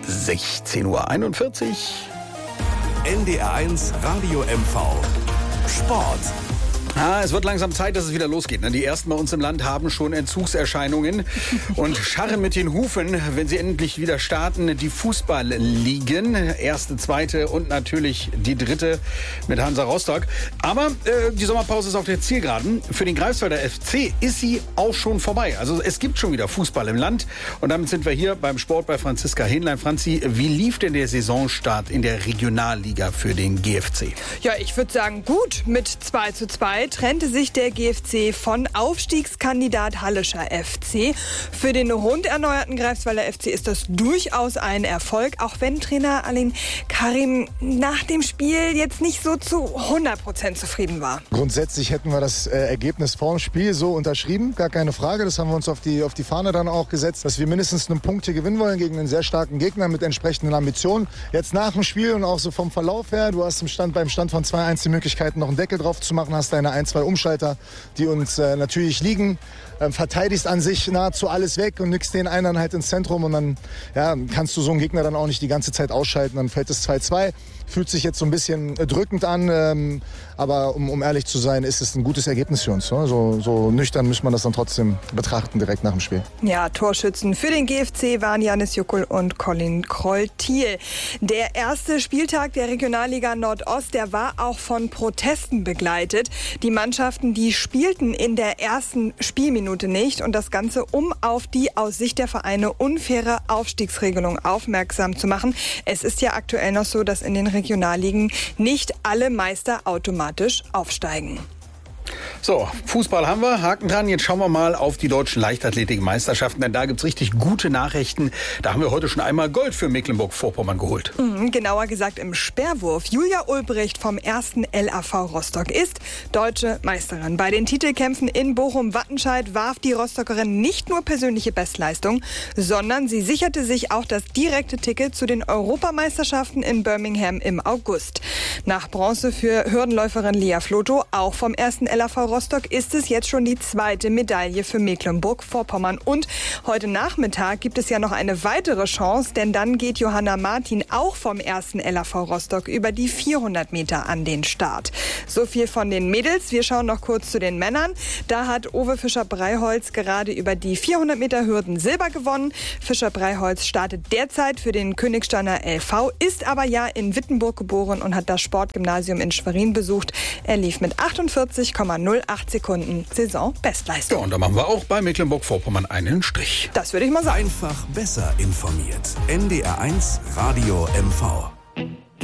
16:41 Uhr. NDR1 Radio MV. Sport. Es wird langsam Zeit, dass es wieder losgeht. Die Ersten bei uns im Land haben schon Entzugserscheinungen und scharren mit den Hufen, wenn sie endlich wieder starten. Die Fußballligen, erste, zweite und natürlich die dritte mit Hansa Rostock. Aber die Sommerpause ist auf der Zielgeraden. Für den Greifswalder FC ist sie auch schon vorbei. Also es gibt schon wieder Fußball im Land. Und damit sind wir hier beim Sport bei Franziska Hähnlein. Franzi, wie lief denn der Saisonstart in der Regionalliga für den GFC? Ja, ich würde sagen, gut. Mit 2:2 trennte sich der GFC von Aufstiegskandidat Hallischer FC. Für den rund erneuerten Greifswalder FC ist das durchaus ein Erfolg, auch wenn Trainer Aline Karim nach dem Spiel jetzt nicht so zu 100% zufrieden war. Grundsätzlich hätten wir das Ergebnis vorm Spiel so unterschrieben, gar keine Frage. Das haben wir uns auf die Fahne dann auch gesetzt, dass wir mindestens einen Punkt hier gewinnen wollen gegen einen sehr starken Gegner mit entsprechenden Ambitionen. Jetzt nach dem Spiel und auch so vom Verlauf her, du hast beim Stand von 2:1 die Möglichkeit, noch einen Deckel drauf zu machen, hast deine 1-2 Umschalter, die uns natürlich liegen, verteidigst an sich nahezu alles weg und nickst den einen dann halt ins Zentrum und dann kannst du so einen Gegner dann auch nicht die ganze Zeit ausschalten, dann fällt es 2:2. Fühlt sich jetzt so ein bisschen drückend an, aber um ehrlich zu sein, ist es ein gutes Ergebnis für uns. Ne? So nüchtern muss man das dann trotzdem betrachten direkt nach dem Spiel. Ja, Torschützen für den GFC waren Janis Juckel und Colin Kroll-Thiel. Der erste Spieltag der Regionalliga Nordost, der war auch von Protesten begleitet. Die Mannschaften, die spielten in der ersten Spielminute nicht und das Ganze, um auf die aus Sicht der Vereine unfaire Aufstiegsregelung aufmerksam zu machen. Es ist ja aktuell noch so, dass in den Regionalligen nicht alle Meister automatisch aufsteigen. So, Fußball haben wir, Haken dran. Jetzt schauen wir mal auf die deutschen Leichtathletikmeisterschaften, denn da gibt's richtig gute Nachrichten. Da haben wir heute schon einmal Gold für Mecklenburg-Vorpommern geholt. Genauer gesagt im Speerwurf. Julia Ulbricht vom 1. LAV Rostock ist deutsche Meisterin. Bei den Titelkämpfen in Bochum-Wattenscheid warf die Rostockerin nicht nur persönliche Bestleistung, sondern sie sicherte sich auch das direkte Ticket zu den Europameisterschaften in Birmingham im August. Nach Bronze für Hürdenläuferin Lea Floto, auch vom 1. LAV Rostock, ist es jetzt schon die zweite Medaille für Mecklenburg-Vorpommern. Und heute Nachmittag gibt es ja noch eine weitere Chance, denn dann geht Johanna Martin auch vom 1. LAV Rostock über die 400 Meter an den Start. So viel von den Mädels. Wir schauen noch kurz zu den Männern. Da hat Owe Fischer-Breiholz gerade über die 400 Meter Hürden Silber gewonnen. Fischer-Breiholz startet derzeit für den Königsteiner LV, ist aber ja in Wittenburg geboren und hat das Sportgymnasium in Schwerin besucht. Er lief mit 48,08 Sekunden Saisonbestleistung. Ja, und da machen wir auch bei Mecklenburg-Vorpommern einen Strich. Das würde ich mal sagen. Einfach besser informiert. NDR1 Radio MV.